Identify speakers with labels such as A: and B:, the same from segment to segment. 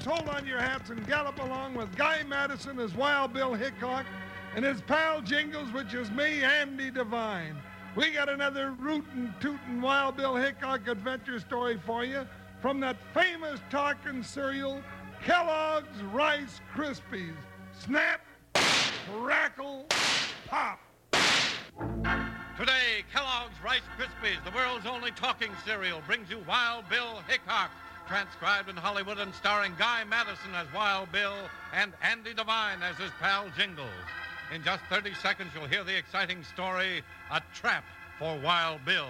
A: hold on your hats and gallop along with Guy Madison as Wild Bill Hickok and his pal Jingles, which is me, Andy Devine. We got another rootin' tootin' Wild Bill Hickok adventure story for you from that famous talking cereal, Kellogg's Rice Krispies. Snap, crackle, pop.
B: Today, Kellogg's Rice Krispies, the world's only talking cereal, brings you Wild Bill Hickok, transcribed in Hollywood and starring Guy Madison as Wild Bill and Andy Devine as his pal Jingles. In just 30 seconds, you'll hear the exciting story, A Trap for Wild Bill.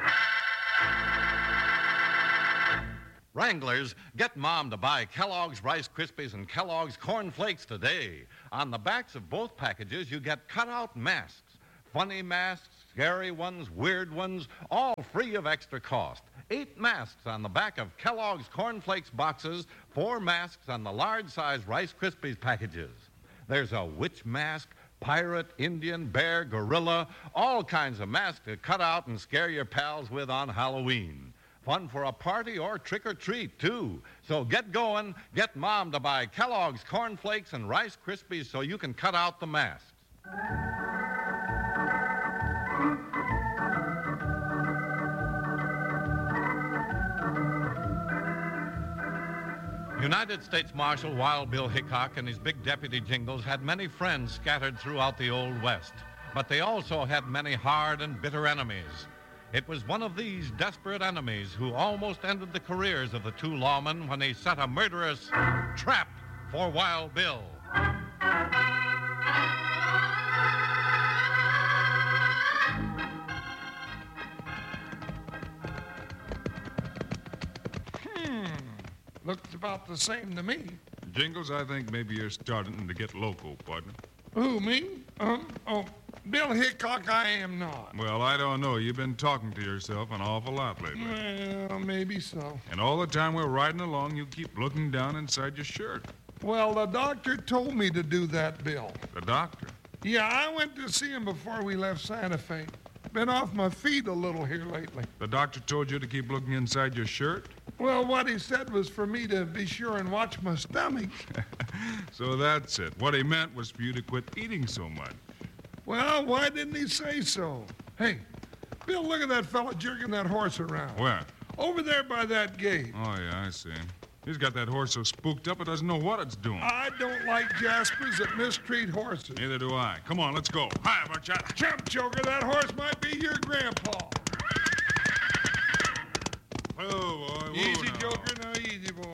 B: Wranglers, get Mom to buy Kellogg's Rice Krispies and Kellogg's Corn Flakes today. On the backs of both packages, you get cutout masks. Funny masks, scary ones, weird ones, all free of extra cost. 8 masks on the back of Kellogg's Corn Flakes boxes, 4 masks on the large-size Rice Krispies packages. There's a witch mask, pirate, Indian, bear, gorilla, all kinds of masks to cut out and scare your pals with on Halloween. Fun for a party or trick-or-treat, too. So get going. Get Mom to buy Kellogg's Corn Flakes and Rice Krispies so you can cut out the masks. United States Marshal Wild Bill Hickok and his big deputy Jingles had many friends scattered throughout the Old West, but they also had many hard and bitter enemies. It was one of these desperate enemies who almost ended the careers of the two lawmen when he set a murderous trap for Wild Bill.
A: Looks about the same to me.
C: Jingles, I think maybe you're starting to get loco, partner.
A: Who, me? Bill Hickok, I am not.
C: Well, I don't know. You've been talking to yourself an awful lot lately.
A: Well, maybe so.
C: And all the time we're riding along, you keep looking down inside your shirt.
A: Well, the doctor told me to do that, Bill.
C: The doctor?
A: Yeah, I went to see him before we left Santa Fe. Been off my feet a little here lately.
C: The doctor told you to keep looking inside your shirt?
A: Well, what he said was for me to be sure and watch my stomach.
C: So that's it. What he meant was for you to quit eating so much.
A: Well, why didn't he say so? Hey, Bill, look at that fella jerking that horse around.
C: Where?
A: Over there by that gate.
C: Oh, yeah, I see. He's got that horse so spooked up it doesn't know what it's doing.
A: I don't like Jaspers that mistreat horses.
C: Neither do I. Come on, let's go. Hi, Buckshot.
A: Chump choker, that horse might be your grandpa.
C: Oh, boy.
A: Easy, Joker, now easy, boy.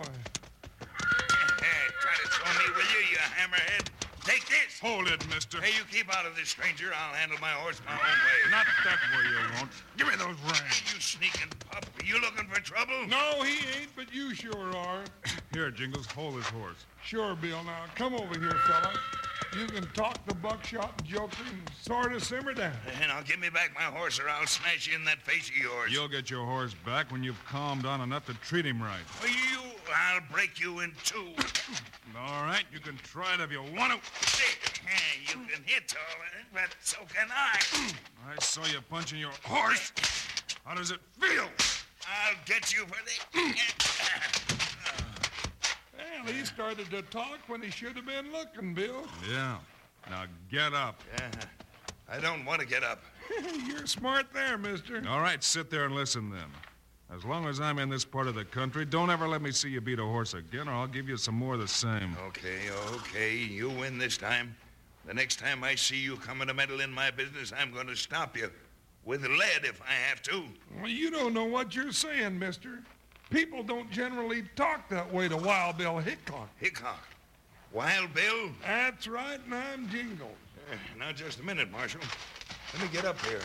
D: Try to throw me, will you hammerhead? Take this.
C: Hold it, mister.
D: Hey, you keep out of this, stranger. I'll handle my horse my own way.
C: Not that way you won't. Give me those reins.
D: You sneaking pup. Are you looking for trouble?
A: No, he ain't, but you sure are.
C: Here, Jingles, hold this horse.
A: Sure, Bill. Now, come over here, fella. You can talk to Buckshot and Joker and sort of simmer down.
D: Now, give me back my horse or I'll smash you in that face of yours.
C: You'll get your horse back when you've calmed down enough to treat him right.
D: I'll break you in two.
C: All right, you can try it if you want to.
D: You can hit all right, but so can I.
C: I saw you punching your horse. How does it feel?
D: I'll get you for the...
A: Well, he started to talk when he should have been looking, Bill.
C: Yeah. Now get up.
D: I don't want to get up.
A: You're smart there, mister.
C: All right, sit there and listen then. As long as I'm in this part of the country, don't ever let me see you beat a horse again, or I'll give you some more of the same.
D: Okay. You win this time. The next time I see you coming to meddle in my business, I'm going to stop you. With lead if I have to.
A: Well, you don't know what you're saying, mister. People don't generally talk that way to Wild Bill Hickok.
D: Hickok? Wild Bill?
A: That's right, and I'm Jingles.
D: Now, just a minute, Marshal. Let me get up here.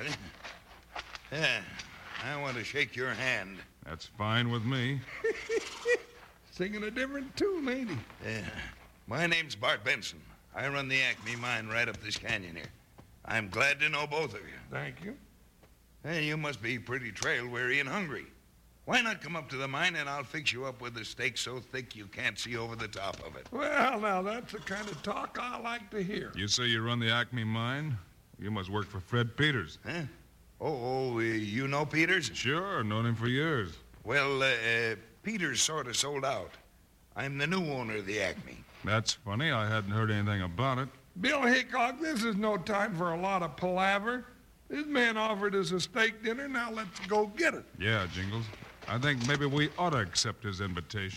D: I want to shake your hand.
C: That's fine with me.
A: Singing a different tune, ain't he?
D: My name's Bart Benson. I run the Acme mine right up this canyon here. I'm glad to know both of you.
A: Thank you.
D: Hey, you must be pretty trail-weary and hungry. Why not come up to the mine and I'll fix you up with a steak so thick you can't see over the top of it?
A: Well, now, that's the kind of talk I like to hear.
C: You say you run the Acme mine? You must work for Fred Peters.
D: Huh? You know Peters?
C: Sure, known him for years.
D: Well, Peters sort of sold out. I'm the new owner of the Acme.
C: That's funny. I hadn't heard anything about it.
A: Bill Hickok, this is no time for a lot of palaver. This man offered us a steak dinner. Now let's go get it.
C: Yeah, Jingles. I think maybe we ought to accept his invitation.